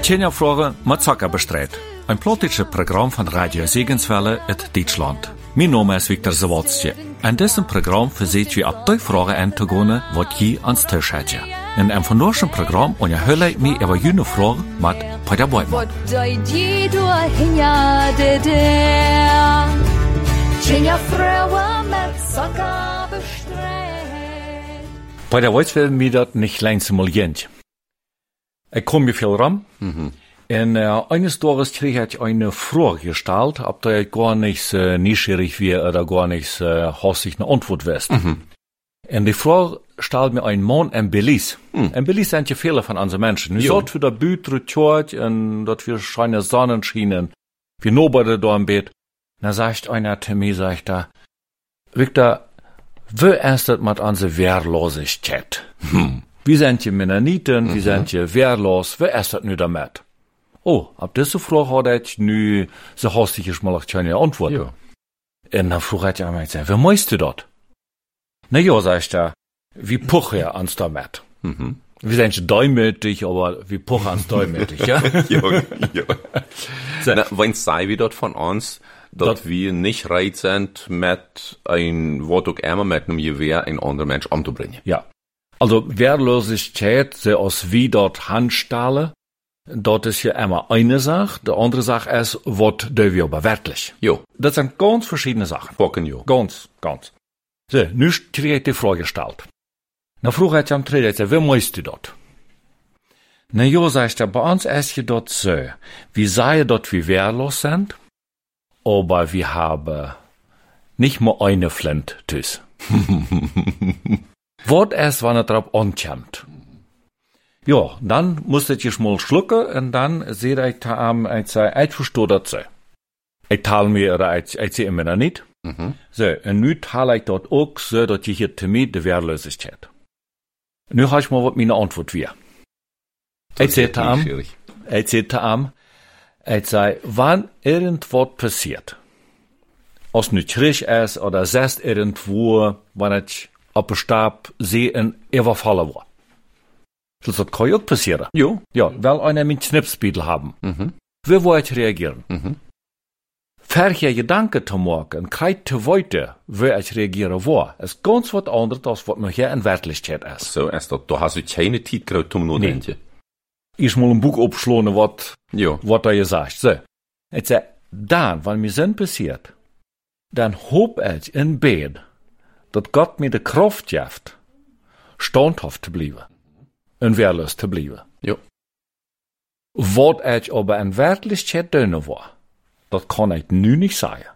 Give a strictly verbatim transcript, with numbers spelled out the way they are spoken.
Tjenja-Frage mit Zucker bestreit. Ein politisches Programm von Radio Segenswelle in Deutschland. Mein Name ist Viktor Zawadzki. In diesem Programm verseht wir ab die Fragen einzugehen, was je ans Tisch hat. In einem von diesem Programm unterhöhle ich mich über jene Fragen mit Peter Beumann. Peter, was will mir das nicht langsam mal gehen? Ich komme mir viel rum. Mhm. Und äh, eines Tages krieg ich eine Frage gestellt, ob da gar nicht äh, neugierig wäre oder gar nicht äh, hastig eine Antwort wärst. Mhm. Und die Frage stellt mir ein Mann in Belize. Mhm. In Belize sind ja viele von unseren Menschen. Ich dort für der Bütre tjort und dort wir scheine Sonnenschienen. Wir nobody da im Bett. Da sagt einer zu mir, sagt er, Victor, wo ist das mit unserer Wehrlosigkeit? Hm. Wir sind ja Mennoniten, mhm. wir sind ja wehrlos, wo ist das nicht damit? Oh, ab diese Frage hat ich nu so hastig ich mal keine Antwort. Ja. Und dann frage ich einmal, wie meinst du das? Na ja, sag ich da, wie puche ja ans damit. Mhm. Wir sind ja däumütig, aber wie puche ans däumütig, ja? ja, ja. So. Na, wenn sei wir dort von uns, dass wir nicht bereit sind, mit ein Wort auch immer mit einem Gewehr ein anderer Mensch umzubringen. Ja. Also, Wehrlosigkeit, so aus wie dort Handstahle, dort ist ja immer eine Sache, die andere Sache ist, was tun wir aber wirklich. Jo. Das sind ganz verschiedene Sachen. Bocken, jo. Ganz, ganz. So, nu krieg ich die Frage gestellt. Na, früher hat ich am Trailer gesagt, wie meinst du das? Na ja, sagst du, bei uns ist ja dort so, wir sagen dort, wir wehrlos sind, aber wir haben nicht mal eine Flint, tschüss. Was ist, wenn er drauf ankommt? Ja, dann musste ich mal schlucken und dann sehe ich da am, ich sage, ich verstehe das so. Ich teile mir, oder ich, ich sehe immer nicht. Mhm. So, und nu teile ich dort auch so, dass ich hier zu mir die Wehrlosigkeit. Nu habe ich mal, was meine Antwort wäre. Ich sehe da am, ich sehe da am, ich sage, wann irgendwas passiert, als nicht Krieg ist oder selbst irgendwo, wenn ich auf dem Stab sehe und überfallen war. Das kann ja auch passieren. Jo. Ja, weil einer mit Schnipsbiedel haben. Mhm. Wie wollt ich reagieren? Mhm. Ferche Gedanken zu machen, kein zu weiter, wie ich reagieren war, ist ganz was anderes, als was noch hier in Wirklichkeit ist. So ist das. Da hast du keine Zeit gehabt, um nur nee. Ich mal ein Buch abschlagen, was, was da gesagt. So. Ich sag, dann, wenn mir Sinn passiert, dann hoop ich in Bett, dass Gott mir die Kraft gibt, standhaft zu bleiben. Und wehrlos zu bleiben. Ja. Was ich aber in Wirklichkeit dünne war, das kann ich nu nicht sagen.